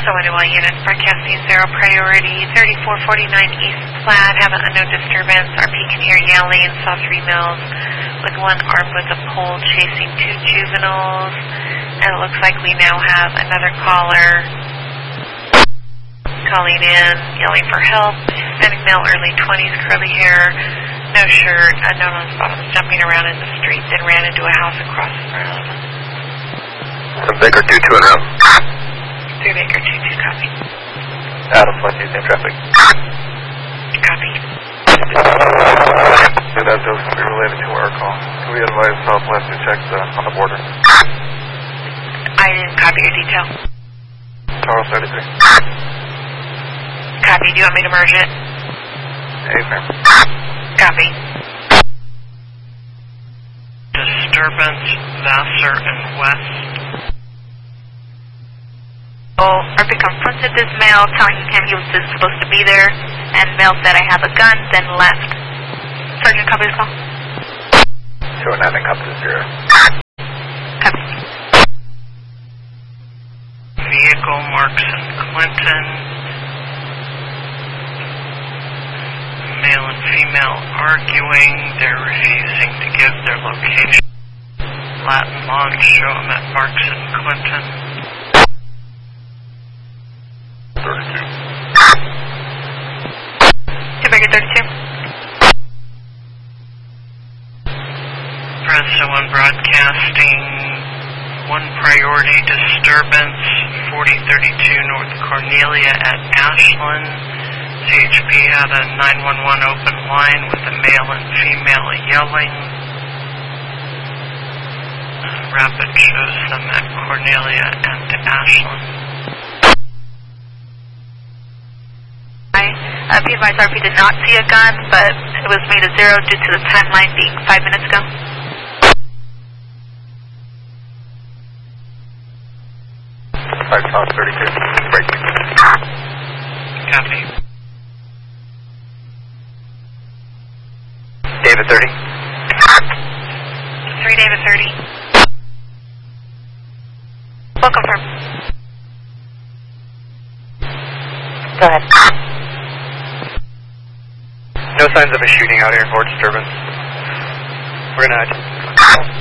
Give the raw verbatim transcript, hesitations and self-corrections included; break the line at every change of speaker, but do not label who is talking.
Delta one two one units, broadcasting zero priority, thirty-four forty-nine East Platte, have an unknown disturbance. R P can hear yelling, saw three males with one armed with a pole chasing two juveniles. And it looks like we now have another caller calling in, yelling for help. Hispanic male, early twenties, curly hair, no shirt, unknown on spot, was jumping around in the street, then ran into a house across the road.
Baker two two and round.
three Baker two two, copy.
Adam, one two, same traffic.
Copy.
So that does be related to our call. Can we advise Southwest to check the, on the border?
I didn't copy your detail.
Charles thirty-three.
Copy. Do you want me to merge it?
Affirm.
Copy.
Disturbance, Vassar and West.
Oh, R P confronted this male, telling him he was supposed to be there, and male said, I have a gun, then left. Sergeant, copy the call.
two oh nine, copy to zero.
Copy.
Vehicle, Marks and Clinton. Male and female arguing. They're refusing to give their location. Latin Long show them at Marks and Clinton.
thirty-two.
two Baker thirty-two.
Presto one broadcasting. One priority disturbance. forty thirty-two North Cornelia at Ashland. C H P had a nine one one open line with a male and female yelling. Uh, Rapid shows them at Cornelia and Ashland.
Uh, P advised R P did not see a gun, but it was made a zero due to the timeline being five minutes ago.
five South thirty-two. Breaking.
Copy.
David thirty.
three David thirty. Welcome from. Go ahead.
No signs of a shooting out here or disturbance. We're gonna